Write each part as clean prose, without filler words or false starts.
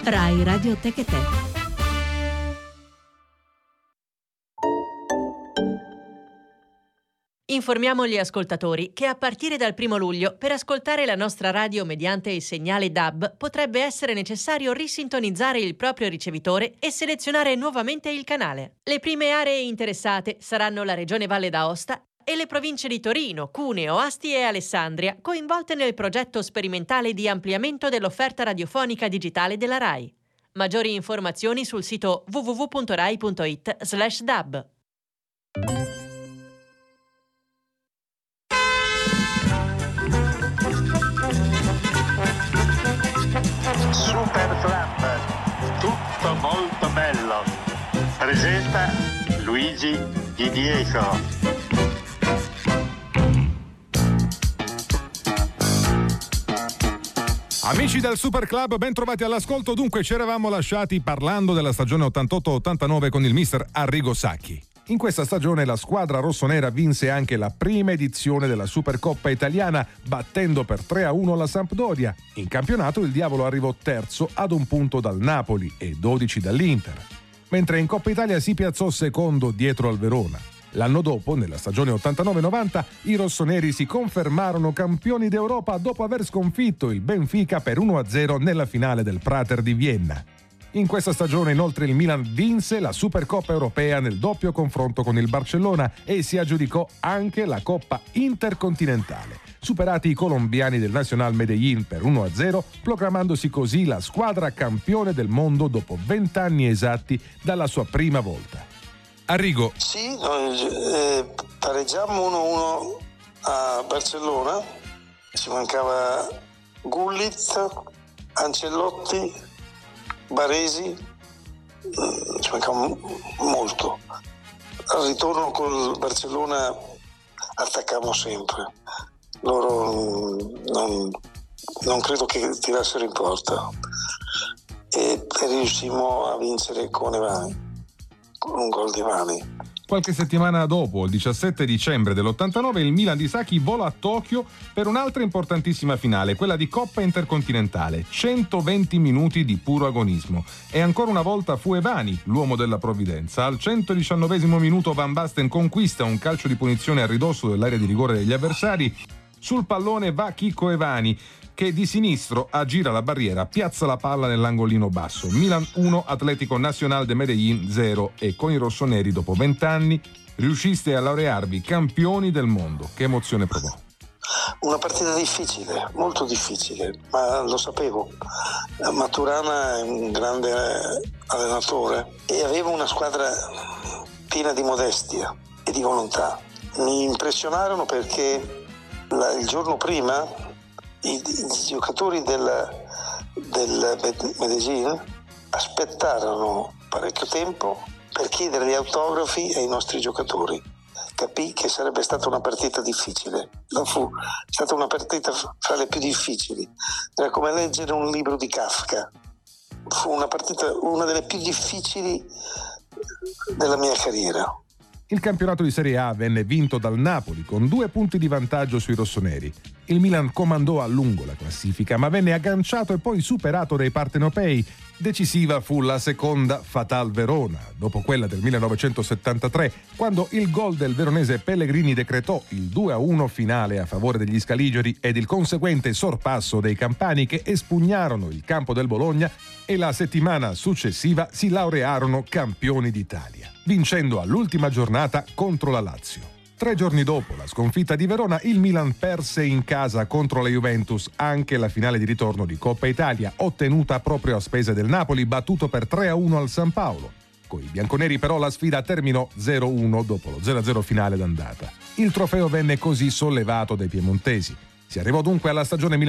Rai Radio Tech e Te. Informiamo gli ascoltatori che a partire dal 1 luglio per ascoltare la nostra radio mediante il segnale DAB potrebbe essere necessario risintonizzare il proprio ricevitore e selezionare nuovamente il canale. Le prime aree interessate saranno la Regione Valle d'Aosta e le province di Torino, Cuneo, Asti e Alessandria, coinvolte nel progetto sperimentale di ampliamento dell'offerta radiofonica digitale della RAI. Maggiori informazioni sul sito www.rai.it/dab. Super Club, tutto molto bello. Presenta Luigi Di Diego. Amici del Super Club, ben trovati all'ascolto. Dunque, ci eravamo lasciati parlando della stagione 88-89 con il mister Arrigo Sacchi. In questa stagione la squadra rossonera vinse anche la prima edizione della Supercoppa italiana, battendo per 3-1 la Sampdoria. In campionato il Diavolo arrivò terzo ad un punto dal Napoli e 12 dall'Inter, mentre in Coppa Italia si piazzò secondo dietro al Verona. L'anno dopo, nella stagione 89-90, i rossoneri si confermarono campioni d'Europa dopo aver sconfitto il Benfica per 1-0 nella finale del Prater di Vienna. In questa stagione inoltre il Milan vinse la Supercoppa europea nel doppio confronto con il Barcellona e si aggiudicò anche la Coppa Intercontinentale, superati i colombiani del Nacional Medellín per 1-0, proclamandosi così la squadra campione del mondo dopo 20 anni esatti dalla sua prima volta. Arrigo. Sì, noi pareggiammo 1-1 a Barcellona, ci mancava Gullit, Ancelotti, Baresi, ci mancava molto. Al ritorno col Barcellona attaccammo sempre, loro non credo che tirassero in porta e riuscimmo a vincere con Evani, con un gol di Evani. Qualche settimana dopo, il 17 dicembre dell'89, il Milan di Sacchi vola a Tokyo per un'altra importantissima finale, quella di Coppa Intercontinentale. 120 minuti di puro agonismo. E ancora una volta fu Evani l'uomo della provvidenza. Al 119esimo minuto Van Basten conquista un calcio di punizione a ridosso dell'area di rigore degli avversari. Sul pallone va Chicco Evani, che di sinistro aggira la barriera, piazza la palla nell'angolino basso. Milan 1, Atletico Nacional de Medellín 0, e con i rossoneri dopo 20 anni riusciste a laurearvi campioni del mondo. Che emozione provò? Una partita difficile, molto difficile, ma lo sapevo. Maturana è un grande allenatore e aveva una squadra piena di modestia e di volontà. Mi impressionarono perché il giorno prima i giocatori del Medellín aspettarono parecchio tempo per chiedere gli autografi ai nostri giocatori. Capì che sarebbe stata una partita difficile. Non fu stata una partita fra le più difficili. Era come leggere un libro di Kafka. Fu una partita, una delle più difficili della mia carriera. Il campionato di Serie A venne vinto dal Napoli con 2 punti di vantaggio sui rossoneri. Il Milan comandò a lungo la classifica, ma venne agganciato e poi superato dai partenopei. Decisiva fu la seconda Fatal Verona, dopo quella del 1973, quando il gol del veronese Pellegrini decretò il 2-1 finale a favore degli scaligeri ed il conseguente sorpasso dei campani, che espugnarono il campo del Bologna e la settimana successiva si laurearono campioni d'Italia, vincendo all'ultima giornata contro la Lazio. 3 giorni dopo la sconfitta di Verona, il Milan perse in casa contro la Juventus anche la finale di ritorno di Coppa Italia, ottenuta proprio a spese del Napoli, battuto per 3-1 al San Paolo. Con i bianconeri però la sfida terminò 0-1 dopo lo 0-0 finale d'andata. Il trofeo venne così sollevato dai piemontesi. Si arrivò dunque alla stagione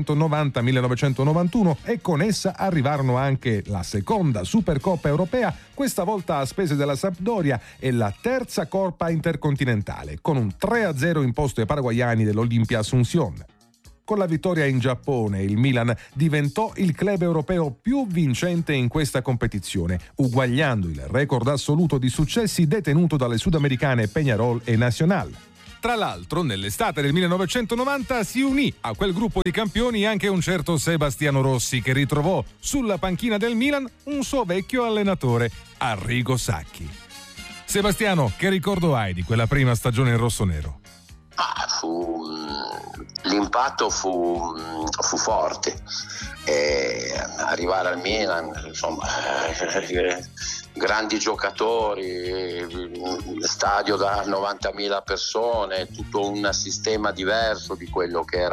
1990-1991 e con essa arrivarono anche la seconda Supercoppa europea, questa volta a spese della Sampdoria, e la terza Coppa Intercontinentale, con un 3-0 imposto ai paraguayani dell'Olimpia Asunción. Con la vittoria in Giappone, il Milan diventò il club europeo più vincente in questa competizione, uguagliando il record assoluto di successi detenuto dalle sudamericane Peñarol e Nacional. Tra l'altro, nell'estate del 1990 si unì a quel gruppo di campioni anche un certo Sebastiano Rossi, che ritrovò sulla panchina del Milan un suo vecchio allenatore, Arrigo Sacchi. Sebastiano, che ricordo hai di quella prima stagione in rossonero? L'impatto fu forte. Arrivare al Milan, insomma, grandi giocatori, stadio da 90.000 persone, tutto un sistema diverso di quello che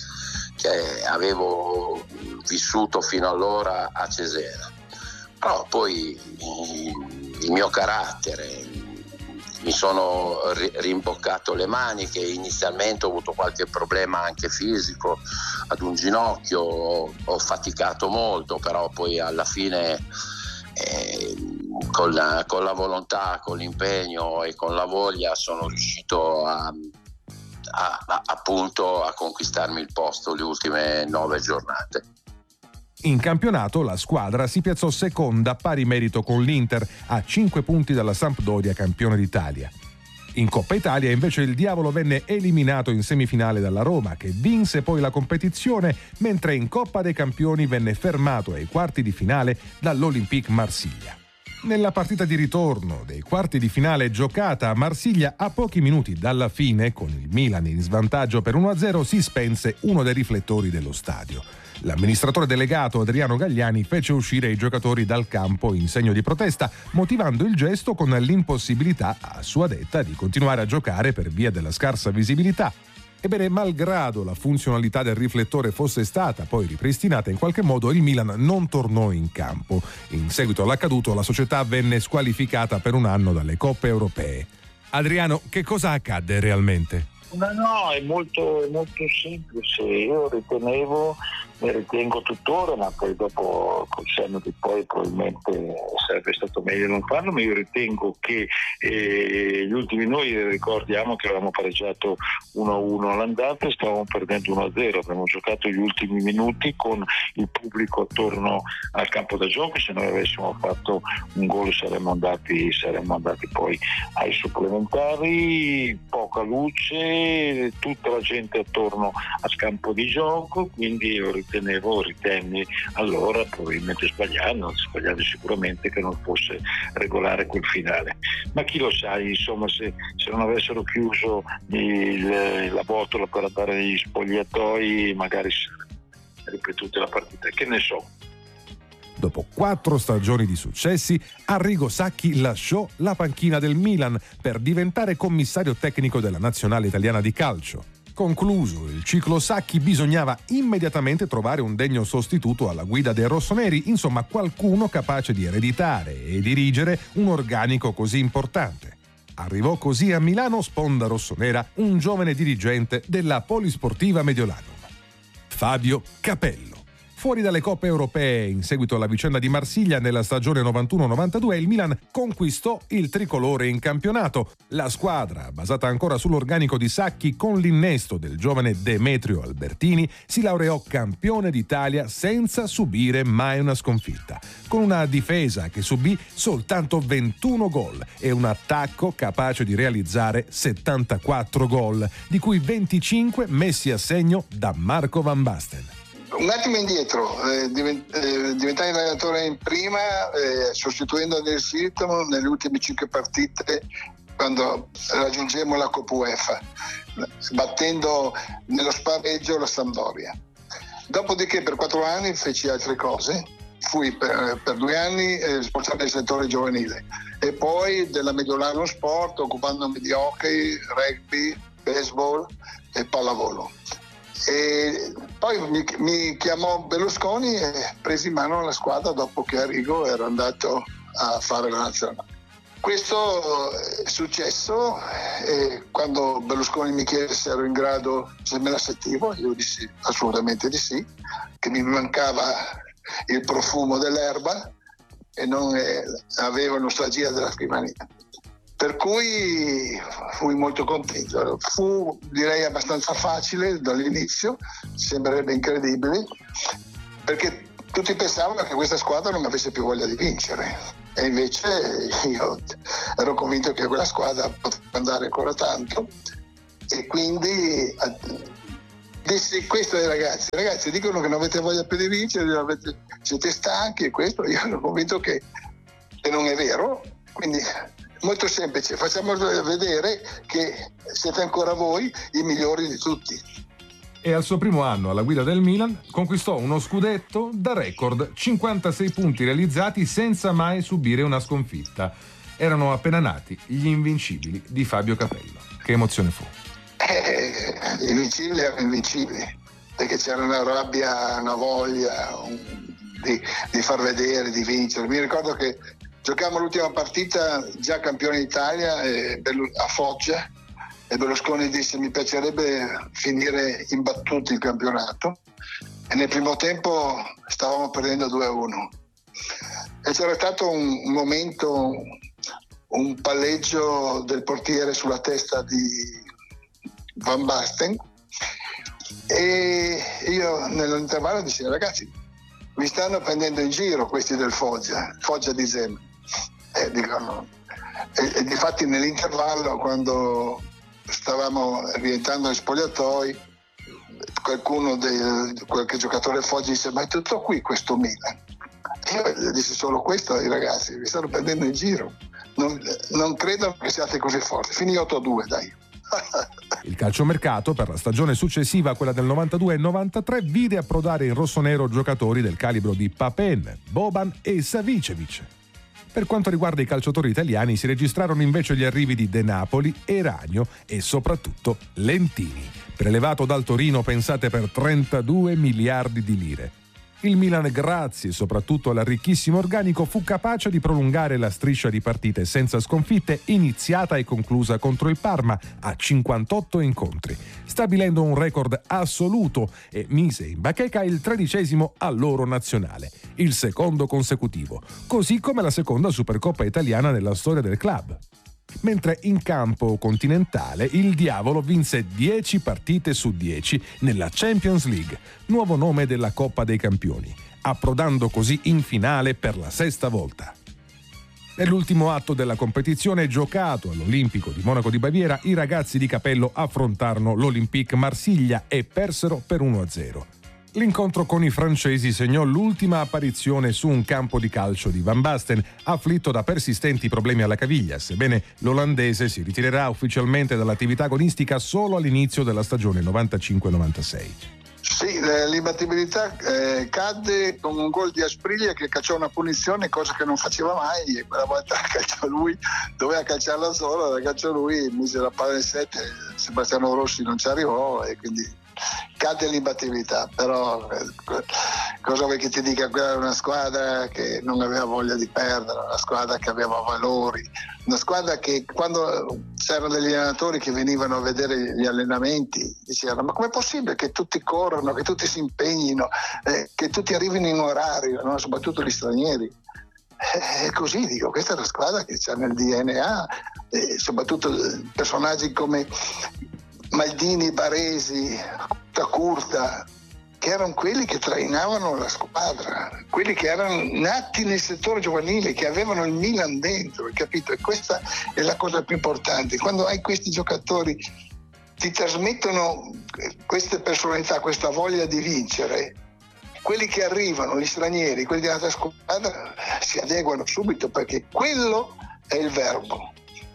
avevo vissuto fino allora a Cesena. Però poi il mio carattere, mi sono rimboccato le maniche. Inizialmente ho avuto qualche problema anche fisico ad un ginocchio, ho faticato molto, però poi alla fine con la volontà, con l'impegno e con la voglia sono riuscito appunto a conquistarmi il posto le ultime 9 giornate. In campionato la squadra si piazzò seconda, pari merito con l'Inter, a 5 punti dalla Sampdoria, campione d'Italia. In Coppa Italia invece il Diavolo venne eliminato in semifinale dalla Roma, che vinse poi la competizione, mentre in Coppa dei Campioni venne fermato ai quarti di finale dall'Olympique Marsiglia. Nella partita di ritorno dei quarti di finale giocata a Marsiglia, a pochi minuti dalla fine, con il Milan in svantaggio per 1-0, si spense uno dei riflettori dello stadio. L'amministratore delegato Adriano Gagliani fece uscire i giocatori dal campo in segno di protesta, motivando il gesto con l'impossibilità, a sua detta, di continuare a giocare per via della scarsa visibilità. Ebbene, malgrado la funzionalità del riflettore fosse stata poi ripristinata in qualche modo, il Milan non tornò in campo. In seguito all'accaduto, la società venne squalificata per un anno dalle coppe europee. Adriano, che cosa accadde realmente? No, è molto semplice. Io ritengo tuttora, ma poi dopo col senno di poi probabilmente sarebbe stato meglio non farlo, ma io ritengo che gli ultimi, noi ricordiamo che avevamo pareggiato 1-1 all'andata e stavamo perdendo 1-0, abbiamo giocato gli ultimi minuti con il pubblico attorno al campo da gioco. Se noi avessimo fatto un gol saremmo andati poi ai supplementari, poca luce, tutta la gente attorno al campo di gioco, quindi io ritenni allora, probabilmente sbagliando sicuramente, che non fosse regolare quel finale. Ma chi lo sa, insomma, se non avessero chiuso la botola per andare negli spogliatoi, magari si ripetute la partita, che ne so. Dopo 4 stagioni di successi, Arrigo Sacchi lasciò la panchina del Milan per diventare commissario tecnico della nazionale italiana di calcio. Concluso il ciclo Sacchi, bisognava immediatamente trovare un degno sostituto alla guida dei rossoneri, insomma qualcuno capace di ereditare e dirigere un organico così importante. Arrivò così a Milano, sponda rossonera, un giovane dirigente della Polisportiva Mediolanum, Fabio Capello. Fuori dalle coppe europee, in seguito alla vicenda di Marsiglia, nella stagione 91-92 il Milan conquistò il tricolore in campionato. La squadra, basata ancora sull'organico di Sacchi, con l'innesto del giovane Demetrio Albertini, si laureò campione d'Italia senza subire mai una sconfitta, con una difesa che subì soltanto 21 gol e un attacco capace di realizzare 74 gol, di cui 25 messi a segno da Marco Van Basten. Un attimo indietro, diventai allenatore in prima, sostituendo Andrea Filippo nelle ultime 5 partite quando raggiungemmo la Coppa UEFA, battendo nello spareggio la Sampdoria. Dopodiché per 4 anni feci altre cose, fui per 2 anni responsabile del settore giovanile e poi della Mediolanum Sport, occupandomi di hockey, rugby, baseball e pallavolo. E poi mi chiamò Berlusconi e presi in mano la squadra dopo che Arrigo era andato a fare la nazionale. Questo è successo e quando Berlusconi mi chiese se ero in grado, se me la sentivo, io dissi assolutamente di sì, che mi mancava il profumo dell'erba e non avevo nostalgia della scrivania. Per cui fui molto contento. Fu, direi, abbastanza facile dall'inizio, sembrerebbe incredibile, perché tutti pensavano che questa squadra non avesse più voglia di vincere. E invece io ero convinto che quella squadra poteva andare ancora tanto E quindi dissi questo ai ragazzi dicono che non avete voglia più di vincere, siete stanchi e questo, io sono convinto che non è vero, quindi molto semplice, facciamo vedere che siete ancora voi i migliori di tutti. E al suo primo anno alla guida del Milan conquistò uno scudetto da record, 56 punti realizzati senza mai subire una sconfitta. Erano appena nati gli invincibili di Fabio Capello. Che emozione fu! Invincibili erano invincibili, perché c'era una rabbia, una voglia di far vedere, di vincere. Mi ricordo che giocavamo l'ultima partita già campione d'Italia a Foggia, e Berlusconi disse: mi piacerebbe finire imbattuti il campionato, e nel primo tempo stavamo perdendo 2-1 e c'era stato un momento, un palleggio del portiere sulla testa di Van Basten, e io nell'intervallo dissi: ragazzi, mi stanno prendendo in giro questi del Foggia di Zema. Dicono. E difatti nell'intervallo, quando stavamo rientrando agli spogliatoi, qualche giocatore Foggia disse: ma è tutto qui questo Milan? Io dissi solo questo ai ragazzi: vi stanno prendendo in giro, non credo che siate così forti. Finì 8-2, dai. Il calciomercato per la stagione successiva, quella del 92-93, vide approdare in rossonero giocatori del calibro di Papen, Boban e Savicevic. Per quanto riguarda i calciatori italiani, si registrarono invece gli arrivi di De Napoli, Eranio e soprattutto Lentini, prelevato dal Torino, pensate, per 32 miliardi di lire. Il Milan, grazie soprattutto all'arricchissimo organico, fu capace di prolungare la striscia di partite senza sconfitte iniziata e conclusa contro il Parma a 58 incontri, stabilendo un record assoluto e mise in bacheca il 13° al loro nazionale, il secondo consecutivo, così come la seconda Supercoppa italiana nella storia del club. Mentre in campo continentale il Diavolo vinse 10 partite su 10 nella Champions League, nuovo nome della Coppa dei Campioni, approdando così in finale per la 6ª volta. Nell'ultimo atto della competizione, giocato all'Olimpico di Monaco di Baviera, i ragazzi di Capello affrontarono l'Olympique Marsiglia e persero per 1-0. L'incontro con i francesi segnò l'ultima apparizione su un campo di calcio di Van Basten, afflitto da persistenti problemi alla caviglia, sebbene l'olandese si ritirerà ufficialmente dall'attività agonistica solo all'inizio della stagione 95-96. Sì, l'imbattibilità cadde con un gol di Aspriglia che cacciò una punizione, cosa che non faceva mai, e quella volta la calciò lui, doveva calciarla solo, la calciò lui, mise la palla in 7, Sebastiano Rossi non ci arrivò e quindi cade l'imbattibilità. Però cosa vuoi che ti dica? Quella era una squadra che non aveva voglia di perdere, una squadra che aveva valori, una squadra che quando c'erano degli allenatori che venivano a vedere gli allenamenti dicevano: ma com'è possibile che tutti corrono, che tutti si impegnino, che tutti arrivino in orario, no? Soprattutto gli stranieri. E così dico, questa è una squadra che c'ha nel DNA, soprattutto personaggi come Maldini, Baresi, Curta, che erano quelli che trainavano la squadra, quelli che erano nati nel settore giovanile, che avevano il Milan dentro, capito? E questa è la cosa più importante. Quando hai questi giocatori, ti trasmettono queste personalità, questa voglia di vincere, quelli che arrivano, gli stranieri, quelli dell'altra squadra, si adeguano subito, perché quello è il verbo.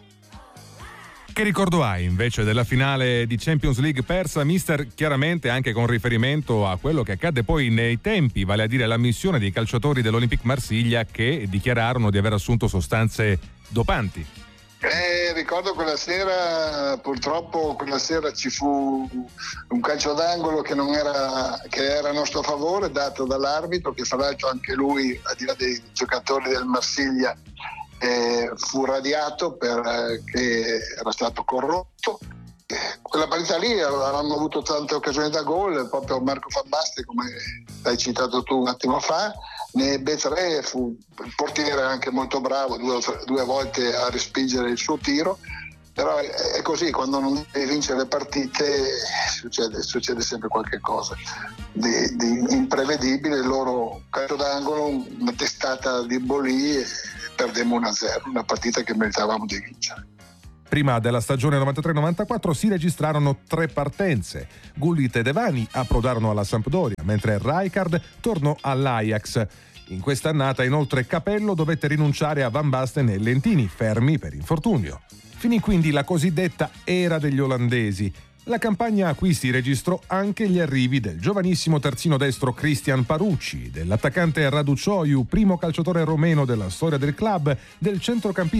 Che ricordo hai invece della finale di Champions League persa, mister, chiaramente anche con riferimento a quello che accadde poi nei tempi, vale a dire l'ammissione dei calciatori dell'Olympique Marsiglia che dichiararono di aver assunto sostanze dopanti? Ricordo quella sera, purtroppo quella sera ci fu un calcio d'angolo che era a nostro favore, dato dall'arbitro, che fra l'altro anche lui, al di là dei giocatori del Marsiglia, fu radiato perché era stato corrotto. Quella partita lì avevamo avuto tante occasioni da gol, proprio Marco Van Basten, come hai citato tu un attimo fa, ne ebbe 3, fu il portiere anche molto bravo, due volte a respingere il suo tiro, però è così, quando non devi vincere le partite succede sempre qualche cosa di imprevedibile. Il loro calcio d'angolo, una testata di Bolì, e perdemmo 1-0, una partita che meritavamo di vincere. Prima della stagione 93-94 si registrarono 3 partenze. Gullit e Devani approdarono alla Sampdoria, mentre Rijkaard tornò all'Ajax. In quest'annata inoltre Capello dovette rinunciare a Van Basten e Lentini, fermi per infortunio. Finì quindi la cosiddetta era degli olandesi. La campagna acquisti registrò anche gli arrivi del giovanissimo terzino destro Christian Parucci, dell'attaccante Radu Cioiu, primo calciatore romeno della storia del club, del centrocampista